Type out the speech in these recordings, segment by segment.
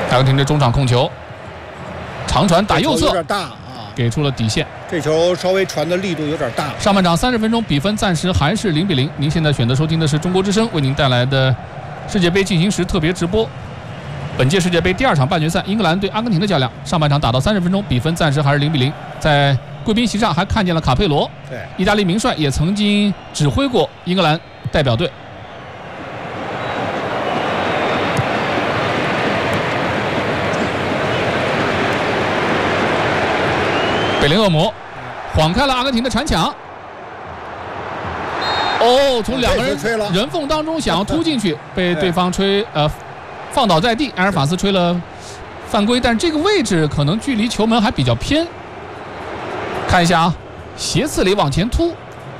阿根廷的中场控球，长传打右侧， 有点大啊， 给出了底线。 这球稍微传的力度有点大。 上半场30分钟，比分暂时还是0-0。您现在选择收听的是中国之声为您带来的世界杯进行时特别直播。本届世界杯第2场半决赛，英格兰对阿根廷的较量，上半场打到30分钟，比分暂时还是0-0。在贵宾席上还看见了卡佩罗， 对， 意大利名帅也曾经指挥过英格兰代表队。贝林厄姆晃开了阿根廷的铲抢，从两个人人缝当中想要突进去，被对方放倒在地。埃尔法斯吹了犯规，但这个位置可能距离球门还比较偏。看一下啊，斜刺里往前突，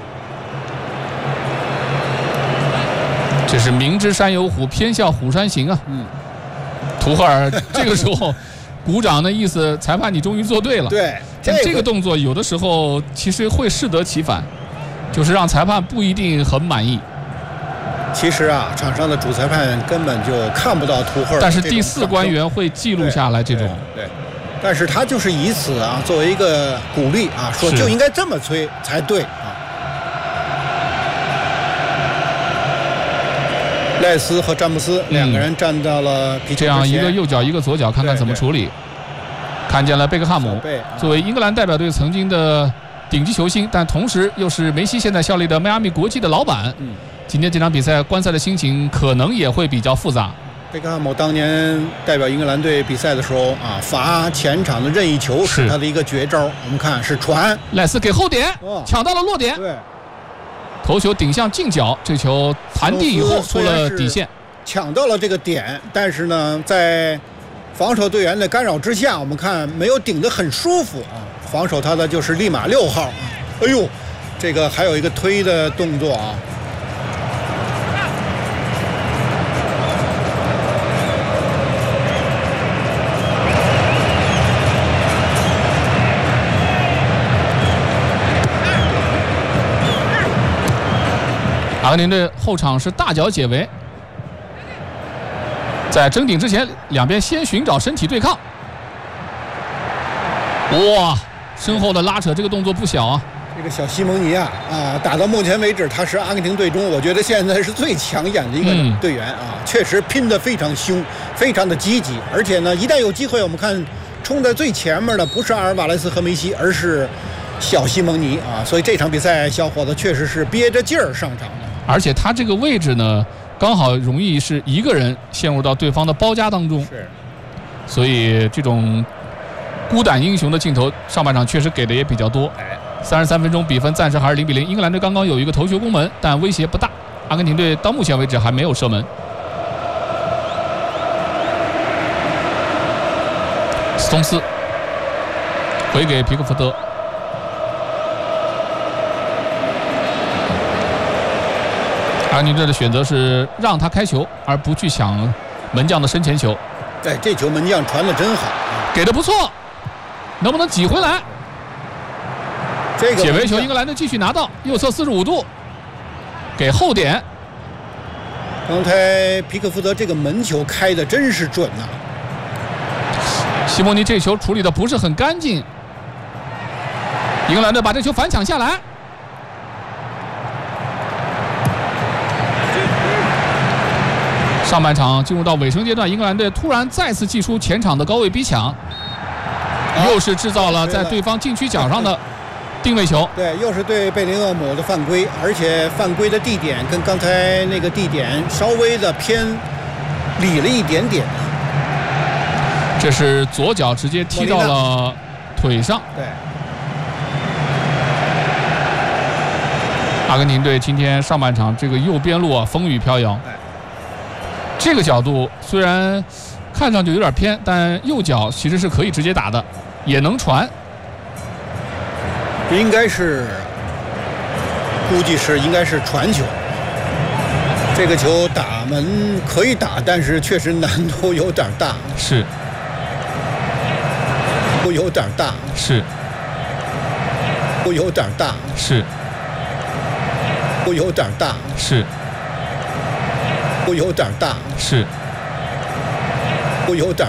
这是明知山有虎，偏向虎山行啊。图赫尔这个时候鼓掌的意思，裁判你终于做对了。 对， 这个动作有的时候其实会适得其反，就是让裁判不一定很满意。 其实啊，场上的主裁判根本就看不到图赫尔， 但是第4官员会记录下来这种。 对，但是他就是以此啊作为一个鼓励啊，说就应该这么吹才对啊。赖斯和詹姆斯两个人站到了皮球之前， 这样一个右脚一个左脚，看看怎么处理。看见了贝克汉姆，作为英格兰代表队曾经的顶级球星，但同时又是梅西现在效力的迈阿密国际的老板。今天这场比赛观赛的心情可能也会比较复杂。 贝克汉姆当年代表英格兰队比赛的时候啊，罚前场的任意球是他的一个绝招。我们看是传， 赖斯给后点，抢到了落点， 对， 头球顶向近角，这球弹地以后出了底线， 抢到了这个点，但是呢，在防守队员的干扰之下，我们看没有顶得很舒服啊。防守他的就是利马6号啊，哎呦，这个还有一个推的动作啊。 阿根廷队后场是大脚解围，在争顶之前，两边先寻找身体对抗。哇，身后的拉扯，这个动作不小啊！ 这个小西蒙尼啊，打到目前为止，他是阿根廷队中我觉得现在是最抢眼的一个队员啊，确实拼得非常凶，非常的积极，而且呢，一旦有机会，我们看冲在最前面的不是阿尔瓦雷斯和梅西，而是小西蒙尼啊，所以这场比赛小伙子确实是憋着劲儿上场的。 而且他这个位置呢，刚好容易是一个人陷入到对方的包夹当中， 是， 所以这种孤胆英雄的镜头，上半场确实给的也比较多。33分钟，比分暂时还是0-0。英格兰队刚刚有一个头球攻门，但威胁不大。阿根廷队到目前为止还没有射门。斯通斯回给皮克福德。阿根廷队的选择是让他开球，而不去抢门将的身前球。 对，这球门将传得真好， 给的不错，能不能挤回来？ 这个解围球，英格兰队继续拿到右侧45度，给后点。 刚才皮克福德这个门球开的真是准呐、 西蒙尼这球处理的不是很干净，英格兰队把这球反抢下来。上半场进入到尾声阶段，英格兰队突然再次祭出前场的高位逼抢，又是制造了在对方禁区角上的定位球。 对，又是对贝林厄姆的犯规，而且犯规的地点跟刚才那个地点稍微的偏里了一点点。 这是左脚直接踢到了腿上。 对， 阿根廷队今天上半场这个右边路啊，风雨飘摇。这个角度虽然看上去有点偏，但右脚其实是可以直接打的，也能传。 应该是，估计是应该是传球。这个球打门可以打，但是确实难度有点大。 是， 有点大。 是， 有点大。 是， 有点大。 是。 有点大， 是， 有点